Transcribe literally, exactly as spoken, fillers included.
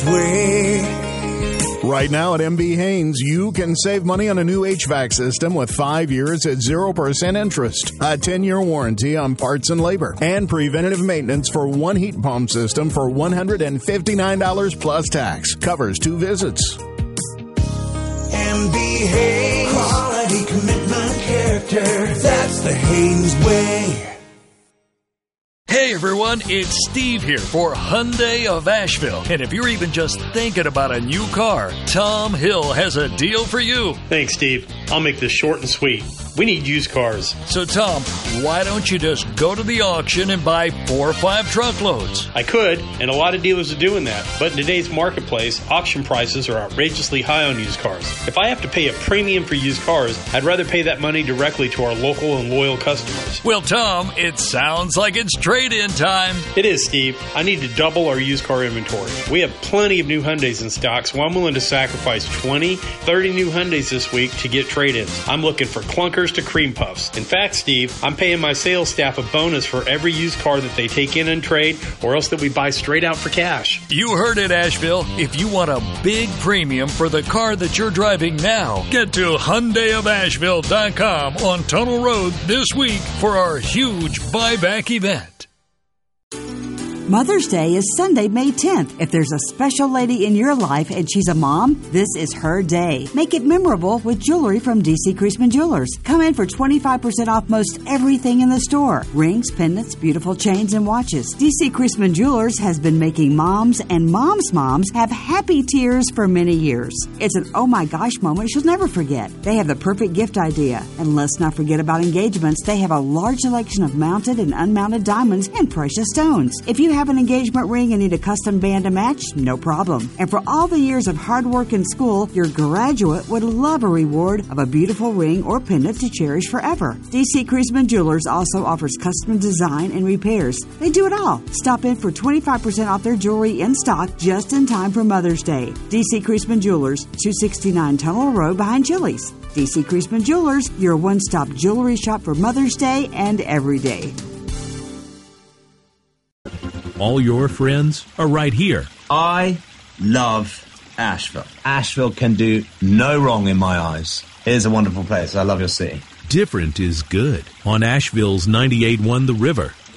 way. Right now at M B Haynes, you can save money on a new H V A C system with five years at zero percent interest, a ten-year warranty on parts and labor, and preventative maintenance for one heat pump system for one hundred fifty-nine dollars plus tax. Covers two visits. M B Haynes. Quality, commitment, character. That's the Haynes way. Hey everyone, it's Steve here for Hyundai of Asheville. And if you're even just thinking about a new car, Tom Hill has a deal for you. Thanks, Steve. I'll make this short and sweet. We need used cars. So Tom, why don't you just go to the auction and buy four or five truckloads? I could, and a lot of dealers are doing that. But in today's marketplace, auction prices are outrageously high on used cars. If I have to pay a premium for used cars, I'd rather pay that money directly to our local and loyal customers. Well, Tom, it sounds like it's trade-in time. It is, Steve. I need to double our used car inventory. We have plenty of new Hyundais in stock, so I'm willing to sacrifice twenty, thirty new Hyundais this week to get trade-ins. I'm looking for clunkers to cream puffs. In fact, Steve, I'm paying my sales staff a bonus for every used car that they take in and trade, or else that we buy straight out for cash. You heard it, Asheville. If you want a big premium for the car that you're driving now, get to Hyundai of Asheville dot com on Tunnel Road this week for our huge buyback event. Mother's Day is Sunday, May tenth. If there's a special lady in your life and she's a mom, this is her day. Make it memorable with jewelry from D C Creasman Jewelers. Come in for twenty-five percent off most everything in the store. Rings, pendants, beautiful chains, and watches. D C Creasman Jewelers has been making moms and moms' moms have happy tears for many years. It's an oh my gosh moment she'll never forget. They have the perfect gift idea. And let's not forget about engagements. They have a large selection of mounted and unmounted diamonds and precious stones. If you have an engagement ring and need a custom band to match, no problem. And for all the years of hard work in school, your graduate would love a reward of a beautiful ring or pendant to cherish forever. D C Creasman Jewelers also offers custom design and repairs. They do it all. Stop in for twenty-five percent off their jewelry in stock just in time for Mother's Day. D C Creasman Jewelers, two sixty-nine Tunnel Road behind Chili's. D C Creasman Jewelers, your one-stop jewelry shop for Mother's Day and every day. All your friends are right here. I love Asheville. Asheville can do no wrong in my eyes. It is a wonderful place. I love your city. Different is good on Asheville's ninety-eight point one The River.